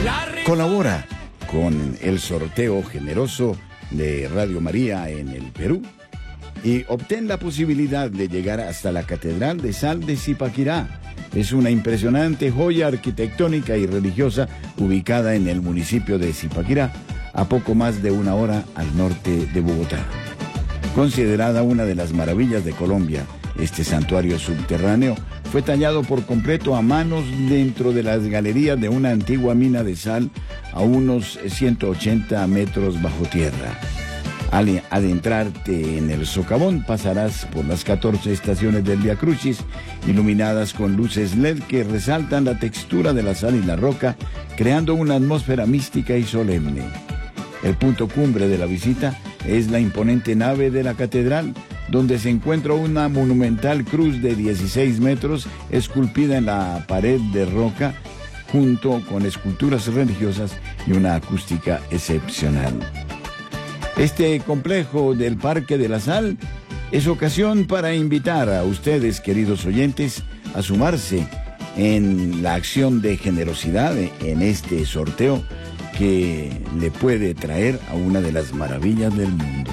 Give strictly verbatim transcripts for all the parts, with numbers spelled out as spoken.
Colabora con el sorteo generoso de Radio María en el Perú y obtén la posibilidad de llegar hasta la Catedral de Sal de Zipaquirá. Es una impresionante joya arquitectónica y religiosa ubicada en el municipio de Zipaquirá, a poco más de una hora al norte de Bogotá. Considerada una de las maravillas de Colombia, este santuario subterráneo fue tallado por completo a manos dentro de las galerías de una antigua mina de sal a unos ciento ochenta metros bajo tierra. Al adentrarte en el socavón pasarás por las catorce estaciones del Vía Crucis, iluminadas con luces L E D que resaltan la textura de la sal y la roca, creando una atmósfera mística y solemne. El punto cumbre de la visita es la imponente nave de la catedral, donde se encuentra una monumental cruz de dieciséis metros esculpida en la pared de roca, junto con esculturas religiosas y una acústica excepcional. Este complejo del Parque de la Sal es ocasión para invitar a ustedes, queridos oyentes, a sumarse en la acción de generosidad en este sorteo que le puede traer a una de las maravillas del mundo.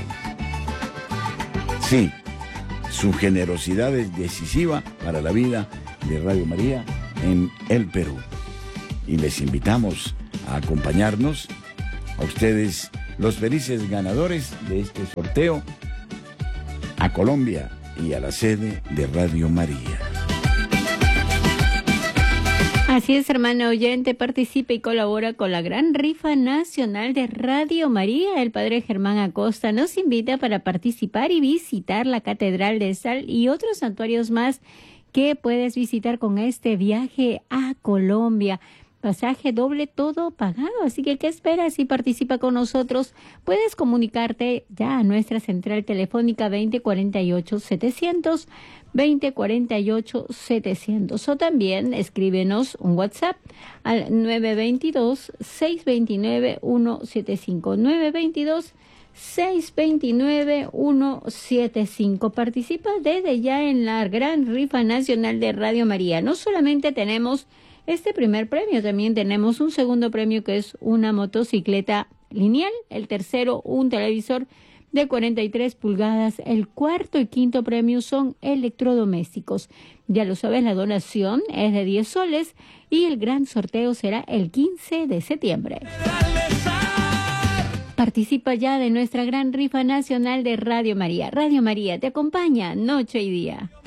Sí, su generosidad es decisiva para la vida de Radio María en el Perú. Y les invitamos a acompañarnos, a ustedes, los felices ganadores de este sorteo, a Colombia y a la sede de Radio María. Así es, hermano oyente, participa y colabora con la gran rifa nacional de Radio María. El padre Germán Acosta nos invita para participar y visitar la Catedral de Sal y otros santuarios más que puedes visitar con este viaje a Colombia. Pasaje doble, todo pagado. Así que, ¿qué esperas? Si participa con nosotros, puedes comunicarte ya a nuestra central telefónica veinte cuarenta y ocho setecientos, veinte cuarenta y ocho setecientos. O también escríbenos un WhatsApp al nueve dos dos, seis dos nueve, uno siete cinco. nueve dos dos, seis dos nueve, uno siete cinco. Participa desde ya en la gran rifa nacional de Radio María. No solamente tenemos este primer premio, también tenemos un segundo premio que es una motocicleta lineal, el tercero un televisor de cuarenta y tres pulgadas, el cuarto y quinto premio son electrodomésticos. Ya lo sabes, la donación es de diez soles y el gran sorteo será el quince de septiembre. Participa ya de nuestra gran rifa nacional de Radio María. Radio María te acompaña noche y día.